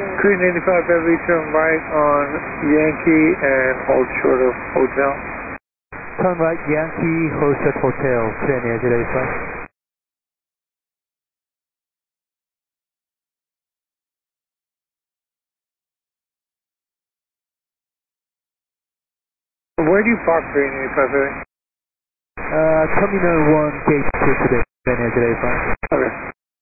Cruise 85 Beverly, turn right on Yankee and hold short of hotel. Turn right Yankee, hold short hotel, clear near 85. Where do you park for 85 Beverly? Terminal 1, gate 2 today, clear near 85. Okay.